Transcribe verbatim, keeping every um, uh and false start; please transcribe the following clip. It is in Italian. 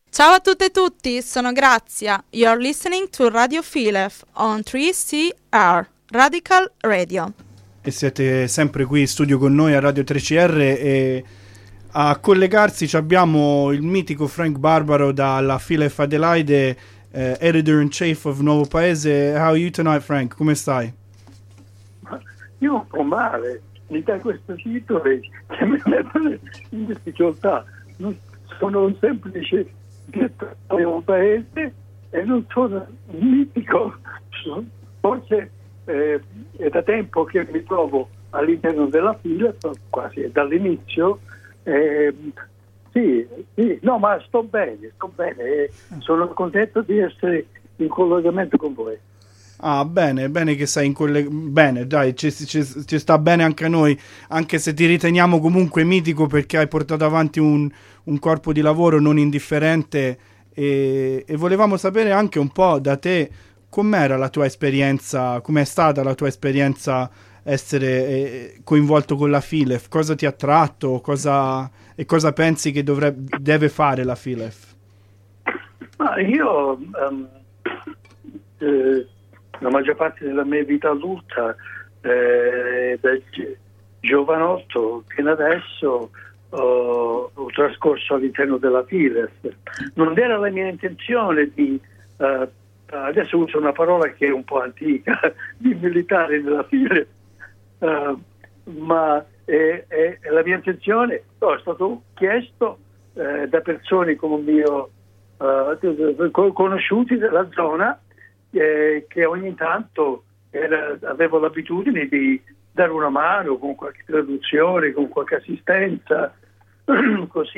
Ciao a tutte e tutti, sono Grazia. You're listening to Radio Filef on tre C R, Radical Radio. E siete sempre qui in studio con noi a Radio tre C R e a collegarsi abbiamo il mitico Frank Barbaro dalla Filef Adelaide, eh, Editor-in-Chief of Nuovo Paese. How are you tonight, Frank? Come stai? Io un po' male, mi dai questo sito e mi metto in difficoltà. Sono un semplice direttore di un paese e non sono un mitico. Forse eh, è da tempo che mi trovo all'interno della fila, quasi dall'inizio. Eh, sì, sì, no, ma sto bene, sto bene e sono contento di essere in collegamento con voi. Ah, bene, bene che sei in collegamento. Bene, dai, ci, ci, ci sta bene anche a noi, anche se ti riteniamo comunque mitico perché hai portato avanti un, un corpo di lavoro non indifferente e, e volevamo sapere anche un po' da te com'era la tua esperienza, com'è stata la tua esperienza essere eh, coinvolto con la Filef, cosa ti ha attratto, cosa, e cosa pensi che dovrebbe, deve fare la Filef? Ma io... Um, eh, la maggior parte della mia vita adulta, eh, da gi- giovanotto fino adesso, ho, ho trascorso all'interno della Filef. Non era la mia intenzione di, uh, adesso uso una parola che è un po' antica, di militare nella Filef, uh, ma è, è, è la mia intenzione, no, è stato chiesto eh, da persone come mio uh, conosciuti della zona, Eh, che ogni tanto era, avevo l'abitudine di dare una mano con qualche traduzione, con qualche assistenza, così